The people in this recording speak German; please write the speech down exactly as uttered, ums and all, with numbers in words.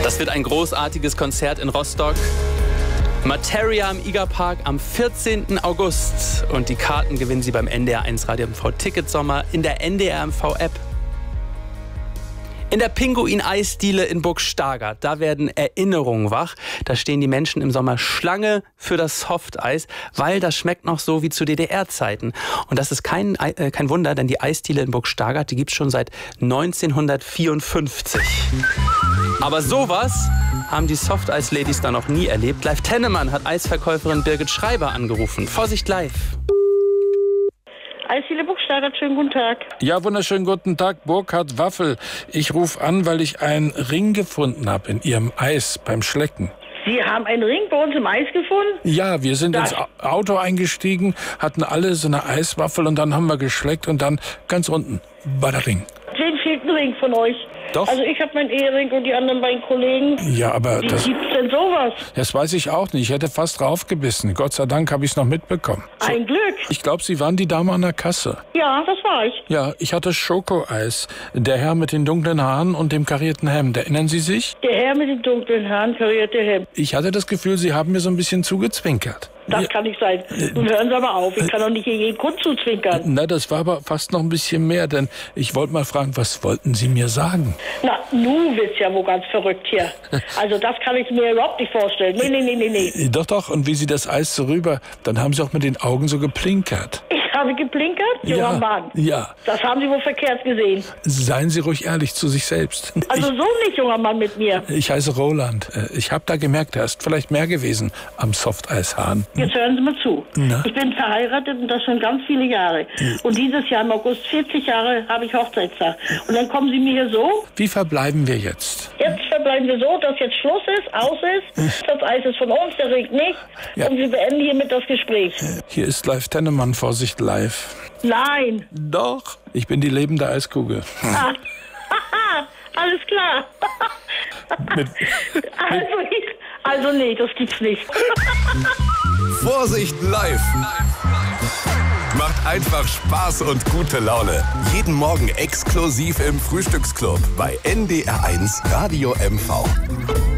Das wird ein großartiges Konzert in Rostock. Materia im Igerpark am vierzehnten August. Und die Karten gewinnen Sie beim N D R eins Radio M V Ticketsommer in der N D R M V App. In der Pinguin-Eisdiele in Burgstagert, da werden Erinnerungen wach. Da stehen die Menschen im Sommer Schlange für das Softeis, weil das schmeckt noch so wie zu D D R-Zeiten. Und das ist kein, äh, kein Wunder, denn die Eisdiele in Burgstagert, die gibt es schon seit neunzehnhundertvierundfünfzig. Aber sowas haben die Softeis-Ladies da noch nie erlebt. Live Tennemann hat Eisverkäuferin Birgit Schreiber angerufen. Vorsicht live. Eisdiele Burgstagert, schönen guten Tag. Ja, wunderschönen guten Tag, Burkhard Waffel. Ich rufe an, weil ich einen Ring gefunden habe in Ihrem Eis beim Schlecken. Sie haben einen Ring bei uns im Eis gefunden? Ja, wir sind Das- ins Auto eingestiegen, hatten alle so eine Eiswaffel und dann haben wir geschleckt und dann ganz unten war der Ring. Wem fehlt ein Ring von euch? Doch. Also ich habe meinen Ehering und die anderen beiden Kollegen. Ja, aber Wie das, gibt's denn sowas? das weiß ich auch nicht. Ich hätte fast draufgebissen. Gott sei Dank habe ich es noch mitbekommen. So, Ein Glück. ich glaube, Sie waren die Dame an der Kasse. Ja, das war ich. Ja, ich hatte Schokoeis. Der Herr mit den dunklen Haaren und dem karierten Hemd. Erinnern Sie sich? Der Herr mit den dunklen Haaren, karierte Hemd. Ich hatte das Gefühl, Sie haben mir so ein bisschen zugezwinkert. Das Ja, kann nicht sein. Nun hören Sie aber auf. Ich kann doch nicht hier jeden Grund zuzwinkern. na, das war aber fast noch ein bisschen mehr, denn ich wollte mal fragen, was wollten Sie mir sagen? Na, nu wird's ja wohl ganz verrückt hier. Also das kann ich mir überhaupt nicht vorstellen. Nee, nee, nee, nee, nee. Doch, doch, und wie Sie das Eis so rüber, dann haben Sie auch mit den Augen so geplinkert. Ich habe geplinkert? Junger Mann. ja. Das haben Sie wohl verkehrt gesehen. Seien Sie ruhig ehrlich zu sich selbst. Also so nicht, junger Mann, mit mir. Ich, ich heiße Roland. Äh, Ich habe da gemerkt, da ist vielleicht mehr gewesen am Softeishahn. Jetzt hören Sie mal zu. Na? Ich bin verheiratet und das schon ganz viele Jahre. Und dieses Jahr im August, vierzig Jahre, habe ich Hochzeitstag. Und dann kommen Sie mir hier so. Wie verbleiben wir jetzt? Jetzt verbleiben wir so, dass jetzt Schluss ist, aus ist. Das Eis ist von uns, der Ring nicht. Ja. Und wir beenden hiermit das Gespräch. Hier ist Live Tennemann, Vorsicht live. Nein. Doch. Ich bin die lebende Eiskugel. Ah. Alles klar. Mit, Also, ich, also nee, das gibt's nicht. Vorsicht live! Macht einfach Spaß und gute Laune. Jeden Morgen exklusiv im Frühstücksclub bei N D R eins Radio M V.